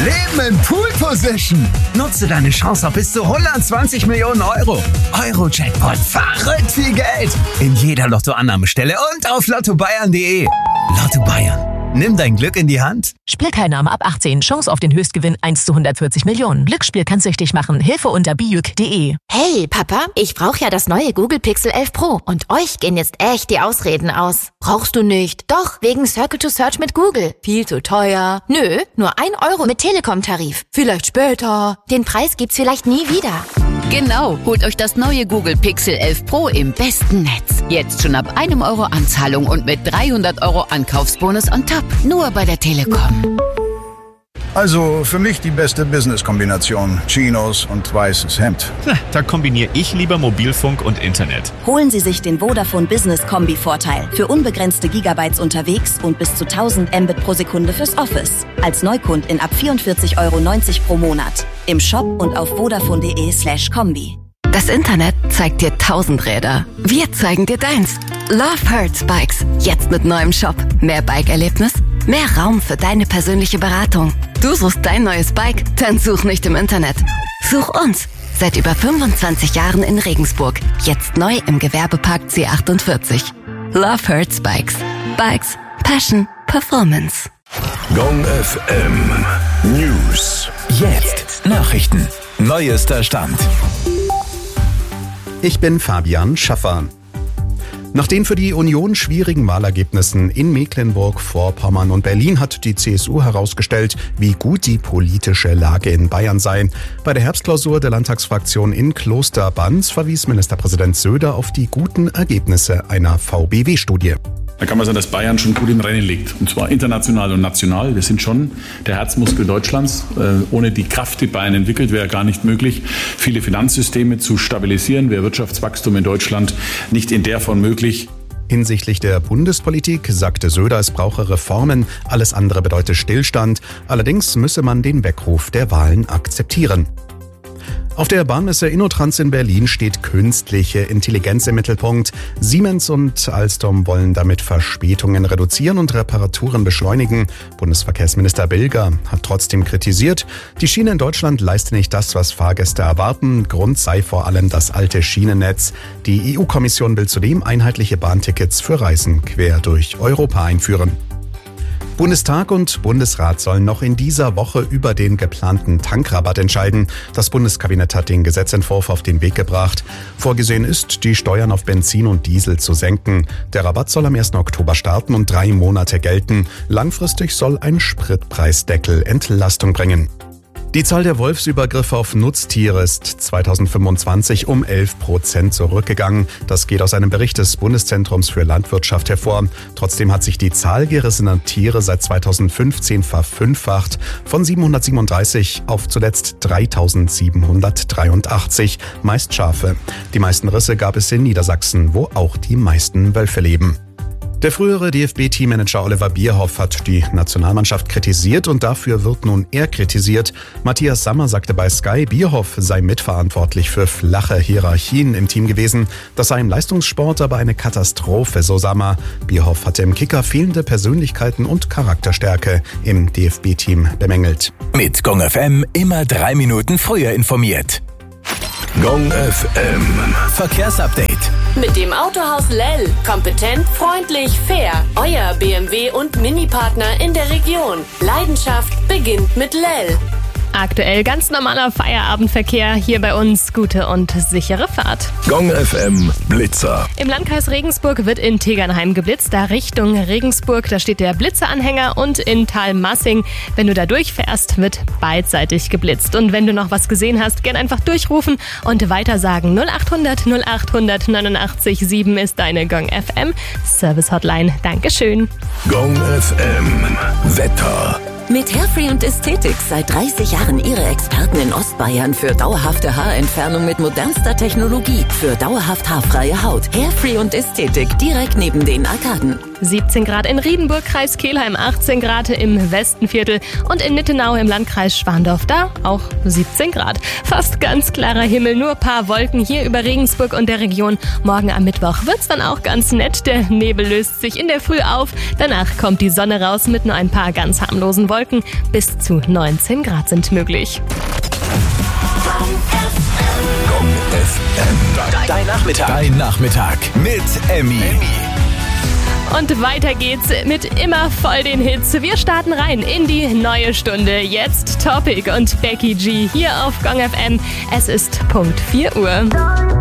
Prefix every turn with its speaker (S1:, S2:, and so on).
S1: Leben in Pool Position. Nutze deine Chance auf bis zu 120 Millionen Euro. Euro-Jackpot, verrückt viel Geld. In jeder Lottoannahmestelle und auf lottobayern.de. Lotto Bayern. Nimm dein Glück in die Hand.
S2: Spielteilnahme ab 18. Chance auf den Höchstgewinn 1 zu 140 Millionen. Glücksspiel kann süchtig machen. Hilfe unter biuk.de.
S3: Hey, Papa, ich brauche ja das neue Google Pixel 11 Pro. Und euch gehen jetzt echt die Ausreden aus. Brauchst du nicht? Doch, wegen Circle to Search mit Google. Viel zu teuer. Nö, nur 1 Euro mit Telekom-Tarif. Vielleicht später. Den Preis gibt's vielleicht nie wieder.
S4: Genau, holt euch das neue Google Pixel 11 Pro im besten Netz. Jetzt schon ab 1 Euro Anzahlung und mit 300 Euro Ankaufsbonus on top. Nur bei der Telekom.
S5: Also für mich die beste Business-Kombination. Chinos und weißes Hemd.
S6: Da kombiniere ich lieber Mobilfunk und Internet.
S7: Holen Sie sich den Vodafone Business Kombi-Vorteil. Für unbegrenzte Gigabytes unterwegs und bis zu 1000 Mbit pro Sekunde fürs Office. Als Neukundin ab 44,90 Euro pro Monat. Im Shop und auf vodafone.de/kombi.
S4: Das Internet zeigt dir 1000 Räder. Wir zeigen dir deins. Love Hurts Bikes. Jetzt mit neuem Shop. Mehr Bike-Erlebnis, mehr Raum für deine persönliche Beratung. Du suchst dein neues Bike? Dann such nicht im Internet. Such uns. Seit über 25 Jahren in Regensburg. Jetzt neu im Gewerbepark C48. Love Hurts Bikes. Bikes. Passion. Performance.
S8: Gong FM. News. Jetzt. Nachrichten. Neuester Stand.
S9: Ich bin Fabian Schaffer. Nach den für die Union schwierigen Wahlergebnissen in Mecklenburg-Vorpommern und Berlin hat die CSU herausgestellt, wie gut die politische Lage in Bayern sei. Bei der Herbstklausur der Landtagsfraktion in Klosterbanz verwies Ministerpräsident Söder auf die guten Ergebnisse einer VBW-Studie.
S10: Da kann man sagen, dass Bayern schon gut im Rennen liegt. Und zwar international und national. Wir sind schon der Herzmuskel Deutschlands. Ohne die Kraft, die Bayern entwickelt, wäre gar nicht möglich, viele Finanzsysteme zu stabilisieren. Wäre Wirtschaftswachstum in Deutschland nicht in der Form möglich.
S9: Hinsichtlich der Bundespolitik sagte Söder, es brauche Reformen. Alles andere bedeutet Stillstand. Allerdings müsse man den Weckruf der Wahlen akzeptieren. Auf der Bahnmesse InnoTrans in Berlin steht künstliche Intelligenz im Mittelpunkt. Siemens und Alstom wollen damit Verspätungen reduzieren und Reparaturen beschleunigen. Bundesverkehrsminister Bilger hat trotzdem kritisiert, die Schiene in Deutschland leiste nicht das, was Fahrgäste erwarten. Grund sei vor allem das alte Schienennetz. Die EU-Kommission will zudem einheitliche Bahntickets für Reisen quer durch Europa einführen. Bundestag und Bundesrat sollen noch in dieser Woche über den geplanten Tankrabatt entscheiden. Das Bundeskabinett hat den Gesetzentwurf auf den Weg gebracht. Vorgesehen ist, die Steuern auf Benzin und Diesel zu senken. Der Rabatt soll am 1. Oktober starten und 3 Monate gelten. Langfristig soll ein Spritpreisdeckel Entlastung bringen. Die Zahl der Wolfsübergriffe auf Nutztiere ist 2025 um 11% zurückgegangen. Das geht aus einem Bericht des Bundeszentrums für Landwirtschaft hervor. Trotzdem hat sich die Zahl gerissener Tiere seit 2015 verfünffacht, von 737 auf zuletzt 3783, meist Schafe. Die meisten Risse gab es in Niedersachsen, wo auch die meisten Wölfe leben. Der frühere DFB-Teammanager Oliver Bierhoff hat die Nationalmannschaft kritisiert und dafür wird nun er kritisiert. Matthias Sammer sagte bei Sky, Bierhoff sei mitverantwortlich für flache Hierarchien im Team gewesen. Das sei im Leistungssport aber eine Katastrophe, so Sammer. Bierhoff hatte im Kicker fehlende Persönlichkeiten und Charakterstärke im DFB-Team bemängelt.
S8: Mit Gong FM immer 3 Minuten früher informiert. Gong FM Verkehrsupdate.
S11: Mit dem Autohaus Lell. Kompetent, freundlich, fair. Euer BMW und Mini-Partner in der Region. Leidenschaft beginnt mit Lell.
S12: Aktuell ganz normaler Feierabendverkehr hier bei uns. Gute und sichere Fahrt.
S8: Gong FM Blitzer.
S12: Im Landkreis Regensburg wird in Tegernheim geblitzt. Da Richtung Regensburg, da steht der Blitzeranhänger. Und in Talmassing, wenn du da durchfährst, wird beidseitig geblitzt. Und wenn du noch was gesehen hast, gern einfach durchrufen und weitersagen. 0800 0800 89 7 ist deine Gong FM Service Hotline. Dankeschön.
S8: Gong FM Wetter.
S7: Mit Hairfree und Ästhetik seit 30 Jahren Ihre Experten in Ostbayern für dauerhafte Haarentfernung mit modernster Technologie. Für dauerhaft haarfreie Haut. Hairfree und Ästhetik direkt neben den Arkaden.
S12: 17 Grad, in Riedenburg, Kreis Kelheim 18 Grad, im Westenviertel und in Nittenau im Landkreis Schwandorf da auch 17 Grad. Fast ganz klarer Himmel, nur ein paar Wolken hier über Regensburg und der Region. Morgen am Mittwoch wird's dann auch ganz nett. Der Nebel löst sich in der Früh auf. Danach kommt die Sonne raus mit nur ein paar ganz harmlosen Wolken. Bis zu 19 Grad sind möglich.
S8: Dein Nachmittag mit Emmy.
S12: Und weiter geht's mit immer voll den Hits. Wir starten rein in die neue Stunde. Jetzt Topic und Becky G hier auf Gong FM. Es ist Punkt 4 Uhr.